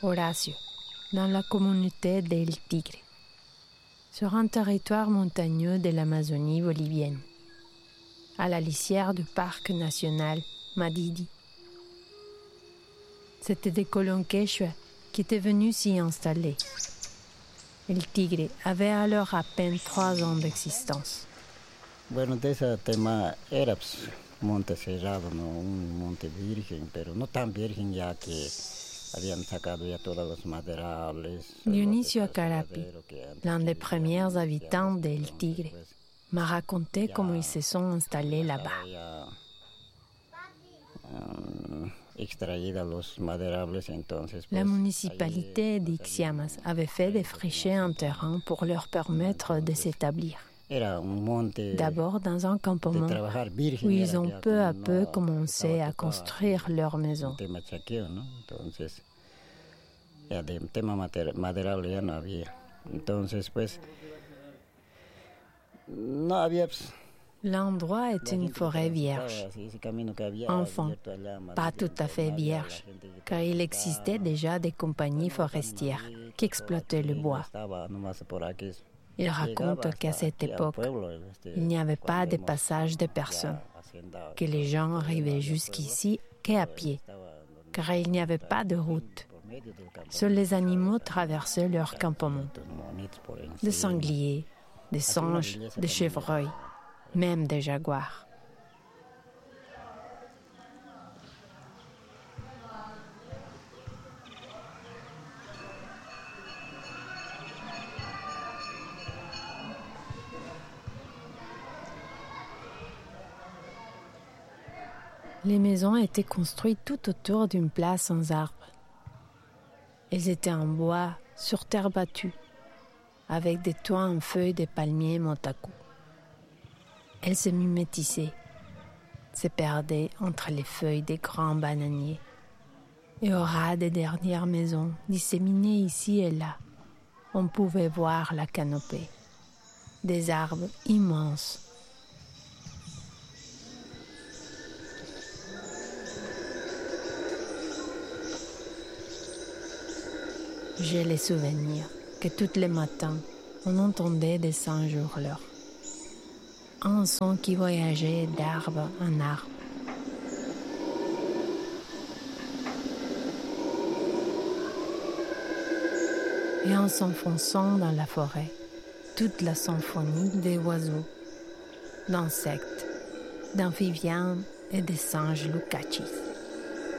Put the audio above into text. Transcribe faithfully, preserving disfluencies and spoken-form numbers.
Horacio, dans la communauté del Tigre, sur un territoire montagneux de l'Amazonie bolivienne, à la lisière du parc national Madidi. C'étaient des colons quechua qui étaient venus s'y installer. El Tigre avait alors à peine trois ans d'existence. Bueno, de ese tema era pues, monte cerrado, ¿no? Un monte virgen, pero no tan virgen ya que habían sacado ya todos los maderables. Dionisio Acarapi, l'un des premiers habitants d'El Tigre, m'a raconté comment ils se sont installés là-bas. La municipalité d'Ixiamas avait fait défricher un terrain pour leur permettre de s'établir. D'abord dans un campement où ils ont peu à peu commencé à construire leur maison. L'endroit est une forêt vierge. Enfin, pas tout à fait vierge, car il existait déjà des compagnies forestières qui exploitaient le bois. Il raconte qu'à cette époque, il n'y avait pas de passage de personnes, que les gens arrivaient jusqu'ici qu'à pied, car il n'y avait pas de route. Seuls les animaux traversaient leur campement. Des sangliers, des singes, des chevreuils, même des jaguars. Les maisons étaient construites tout autour d'une place sans arbres. Elles étaient en bois, sur terre battue, avec des toits en feuilles de palmiers motaku. Elles se mimétisaient, se perdaient entre les feuilles des grands bananiers. Et au ras des dernières maisons, disséminées ici et là, on pouvait voir la canopée, des arbres immenses. J'ai les souvenirs que tous les matins, on entendait des singes hurleurs. Un son qui voyageait d'arbre en arbre. Et en s'enfonçant dans la forêt, toute la symphonie des oiseaux, d'insectes, d'amphibiens et des singes lucachis.